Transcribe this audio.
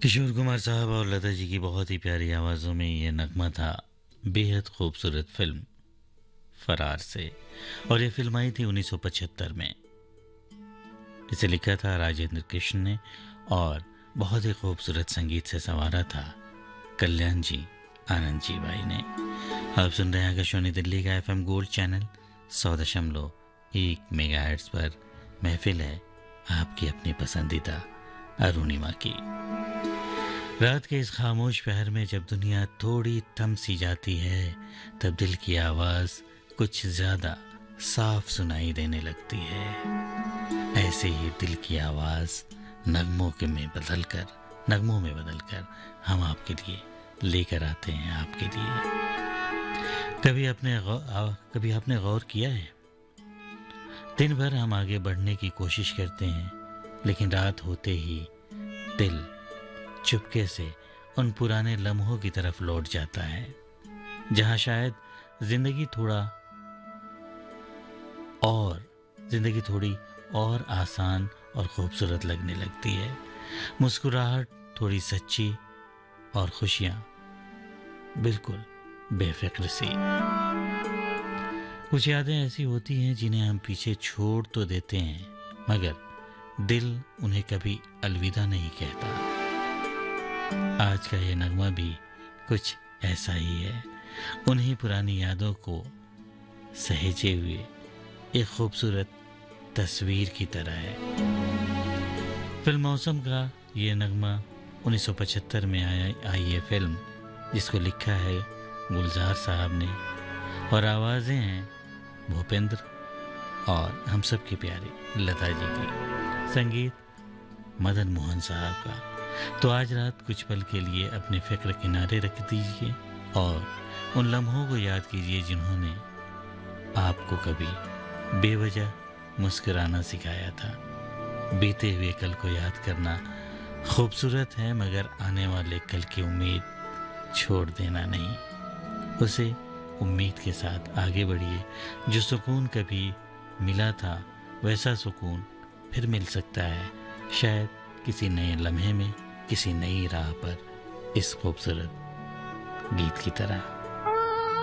किशोर कुमार साहब और लता जी की बहुत ही प्यारी आवाज़ों में ये नगमा था बेहद खूबसूरत फिल्म फरार से। और ये फिल्म आई थी 1975 में। इसे लिखा था राजेंद्र कृष्ण ने और बहुत ही खूबसूरत संगीत से संवारा था कल्याण जी आनंद जी भाई ने। आप सुन रहे हैं आकाशवाणी दिल्ली का FM गोल्ड चैनल 100.1 मेगाहर्ट्ज़ पर महफिल है आपकी अपनी पसंदीदा अरुणिमा की। रात के इस खामोश पहर में जब दुनिया थोड़ी थम सी जाती है तब दिल की आवाज़ कुछ ज़्यादा साफ सुनाई देने लगती है। ऐसे ही दिल की आवाज़ नगमों में बदलकर हम आपके लिए लेकर आते हैं आपके लिए। कभी आपने गौर किया है, दिन भर हम आगे बढ़ने की कोशिश करते हैं लेकिन रात होते ही दिल चुपके से उन पुराने लम्हों की तरफ लौट जाता है जहां शायद जिंदगी थोड़ी और आसान और खूबसूरत लगने लगती है। मुस्कुराहट थोड़ी सच्ची और खुशियां बिल्कुल बेफिक्र सी। कुछ यादें ऐसी होती हैं जिन्हें हम पीछे छोड़ तो देते हैं मगर दिल उन्हें कभी अलविदा नहीं कहता। आज का ये नगमा भी कुछ ऐसा ही है, उन्हीं पुरानी यादों को सहेजे हुए एक खूबसूरत तस्वीर की तरह है। फिल्म मौसम का ये नगमा 1975 में आई ये फिल्म जिसको लिखा है गुलजार साहब ने और आवाज़ें हैं भूपेंद्र और हम सब की प्यारी लता जी की, संगीत मदन मोहन साहब का। तो आज रात कुछ पल के लिए अपने फिक्र किनारे रख दीजिए और उन लम्हों को याद कीजिए जिन्होंने आपको कभी बेवजह मुस्कुराना सिखाया था। बीते हुए कल को याद करना खूबसूरत है मगर आने वाले कल की उम्मीद छोड़ देना नहीं, उसे उम्मीद के साथ आगे बढ़िए। जो सुकून कभी मिला था वैसा सुकून फिर मिल सकता है, शायद किसी नए लम्हे में, किसी नई राह पर, इस खूबसूरत गीत की तरह।